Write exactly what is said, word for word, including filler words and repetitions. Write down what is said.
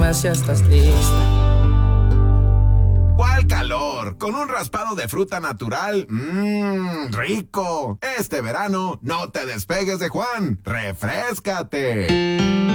más, ya estás lista. ¿Cuál calor? Con un raspado de fruta natural. Mmm, rico. Este verano no te despegues de Juan. Refréscate.